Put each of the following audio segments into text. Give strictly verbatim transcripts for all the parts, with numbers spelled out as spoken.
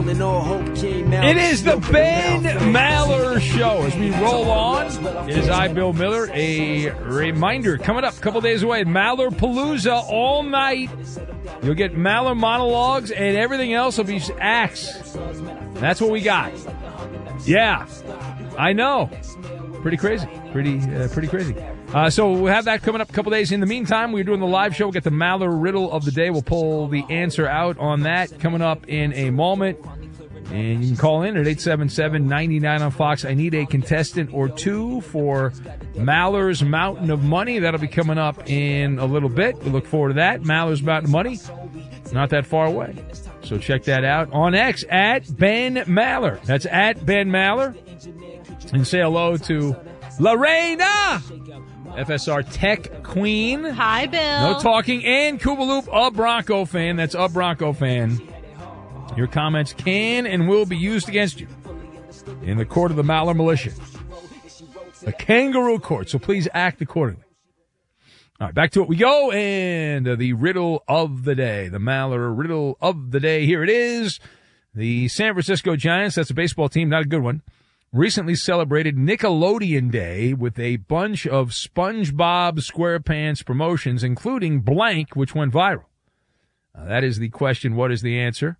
It is the Ben Maller Show. As we roll on, it is I, Bill Miller. A reminder, coming up a couple days away, Maller Palooza all night. You'll get Maller monologues, and everything else will be acts. That's what we got. Yeah, I know. Pretty crazy. Pretty, uh, pretty crazy. Uh, so we'll have that coming up a couple days. In the meantime, we're doing the live show. We'll get the Maller riddle of the day. We'll pull the answer out on that coming up in a moment. And you can call in at eight seven seven, nine nine on Fox. I need a contestant or two for Maller's Mountain of Money. That'll be coming up in a little bit. We look forward to that. Maller's Mountain of Money, not that far away. So check that out on X at Ben Maller. That's at Ben Maller. And say hello to Lorena, F S R Tech Queen. Hi, Bill. No talking. And Koopaloop, a Bronco fan. That's a Bronco fan. Your comments can and will be used against you in the court of the Maller Militia, the kangaroo court. So please act accordingly. All right, back to it we go. And uh, the riddle of the day, the Maller riddle of the day. Here it is. The San Francisco Giants, that's a baseball team, not a good one, recently celebrated Nickelodeon Day with a bunch of SpongeBob SquarePants promotions, including blank, which went viral. Uh, that is the question. What is the answer?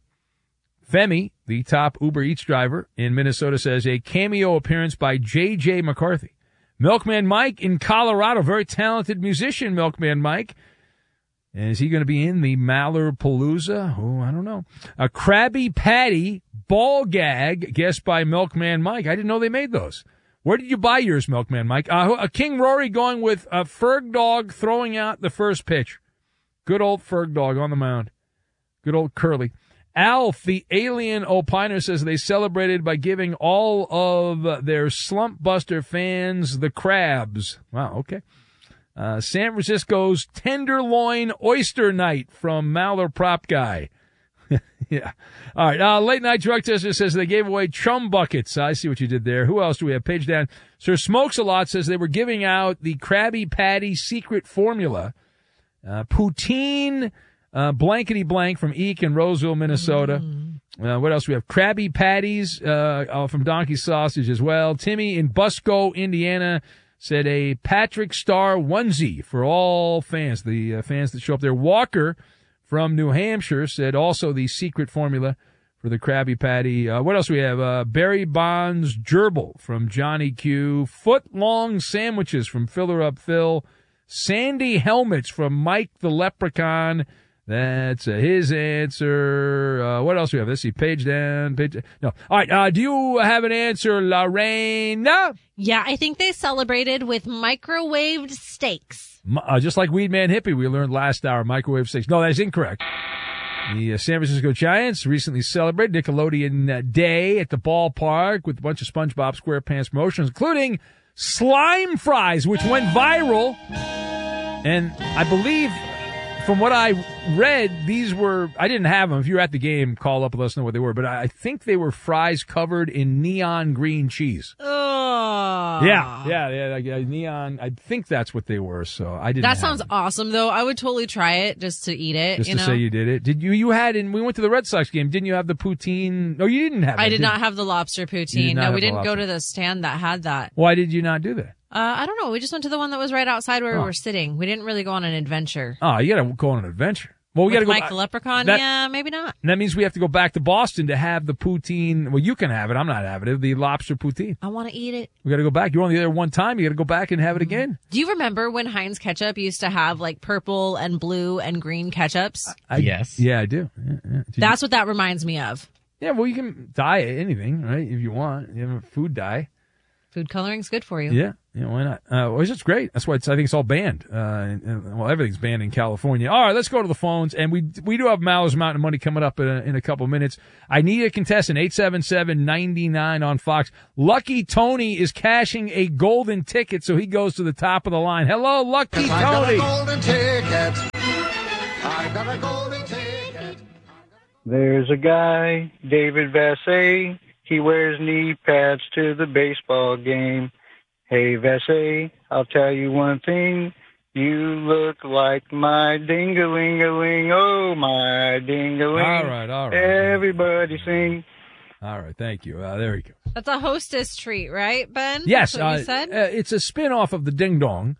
Femi, the top Uber Eats driver in Minnesota, says a cameo appearance by J J McCarthy. Milkman Mike in Colorado, very talented musician, Milkman Mike. And is he going to be in the Maller Palooza? Oh, I don't know. A Krabby Patty ball gag, guessed by Milkman Mike. I didn't know they made those. Where did you buy yours, Milkman Mike? Uh, a King Rory going with a Ferg Dog throwing out the first pitch. Good old Ferg Dog on the mound. Good old Curly. Alf, the alien opiner, says they celebrated by giving all of their Slump Buster fans the crabs. Wow, okay. Uh, San Francisco's Tenderloin Oyster Night from Maller Prop Guy. Yeah. All right. Uh, Late Night Drug Tester says they gave away chum buckets. I see what you did there. Who else do we have? Page down. Sir Smokes a Lot says they were giving out the Krabby Patty secret formula. Uh, poutine... Uh, blankety blank from Eek in Roseville, Minnesota. Mm. Uh, what else do we have? Krabby Patties, uh, uh, from Donkey Sausage as well. Timmy in Busco, Indiana said a Patrick Star onesie for all fans, the uh, fans that show up there. Walker from New Hampshire said also the secret formula for the Krabby Patty. Uh, what else do we have? Uh, Barry Bonds gerbil from Johnny Q. Foot long sandwiches from Filler Up Phil. Sandy helmets from Mike the Leprechaun. That's uh, his answer. Uh, what else do we have? Let's see. Page down. Page down. No. All right. Uh, do you have an answer, Lorena? Yeah, I think they celebrated with microwaved steaks. Uh, just like Weed Man Hippie, we learned last hour, microwave steaks. No, that is incorrect. The uh, San Francisco Giants recently celebrated Nickelodeon uh, Day at the ballpark with a bunch of SpongeBob SquarePants promotions, including slime fries, which went viral. And I believe... from what I read, these were, I didn't have them. If you were at the game, call up and let us know what they were. But I think they were fries covered in neon green cheese. Oh. Yeah, yeah, yeah, like, uh, neon. I think that's what they were. So I didn't. That have sounds them. awesome, though. I would totally try it just to eat it. Just you to know? say you did it. Did you? You had, and we went to the Red Sox game. Didn't you have the poutine? No, you didn't have it. I did did not you? have the lobster poutine. No, we didn't go to the stand that had that. Why did you not do that? Uh, I don't know. We just went to the one that was right outside where oh. we were sitting. We didn't really go on an adventure. Oh, you got to go on an adventure. Well, we got to go. Mike the Leprechaun? That, yeah, maybe not. That means we have to go back to Boston to have the poutine. Well, you can have it. I'm not having it. The lobster poutine. I want to eat it. We got to go back. You're only there one time. You got to go back and have it again. Do you remember when Heinz ketchup used to have like purple and blue and green ketchups? I, yes. Yeah, I do. Yeah, yeah. That's you, what that reminds me of. Yeah, well, you can dye anything, right? If you want. You have a food dye. Food coloring's good for you. Yeah, yeah, why not? Uh, well, it's great. That's why it's, I think it's all banned. Uh, and, and, well, everything's banned in California. All right, let's go to the phones, and we we do have Maller's Mountain of Money coming up in a, in a couple minutes. I need a contestant, eight seven seven, nine nine on Fox. Lucky Tony is cashing a golden ticket, so he goes to the top of the line. Hello, Lucky Tony. I got a golden ticket. I got a golden ticket. There's a guy, David Vassay. He wears knee pads to the baseball game. Hey, Vassay, I'll tell you one thing. You look like my ding-a-ling-a-ling. Oh, my ding-a-ling. All right, all right. Everybody sing. All right, thank you. Uh, there he goes. That's a hostess treat, right, Ben? Yes, That's what uh, you said? uh, it's a spin-off of the Ding Dong.